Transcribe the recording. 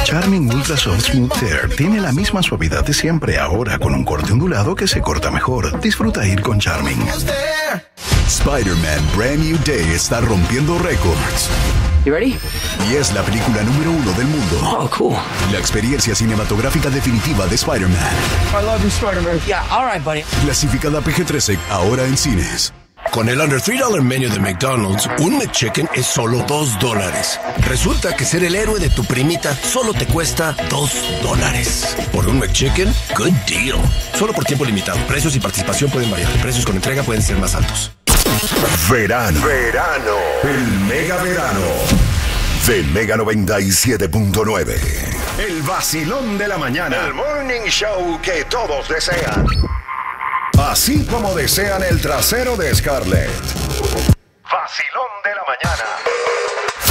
Charmin Ultra Soft Smooth Tear tiene la misma suavidad de siempre, ahora con un corte ondulado que se corta mejor. Disfruta ir con Charmin. Spider-Man Brand New Day está rompiendo récords. You ready? Y es la película número 1 del mundo. Oh, cool. La experiencia cinematográfica definitiva de Spider-Man. I love you, Spider-Man. Yeah, all right, buddy. Clasificada PG-13, ahora en cines. Con el Under $3 Menu de McDonald's, un McChicken es solo $2. Resulta que ser el héroe de tu primita solo te cuesta $2. Por un McChicken, good deal. Solo por tiempo limitado. Precios y participación pueden variar. Precios con entrega pueden ser más altos. Verano. El mega verano. De Mega 97.9. El vacilón de la mañana. El morning show que todos desean. Así como desean el trasero de Scarlett. Vacilón de la mañana.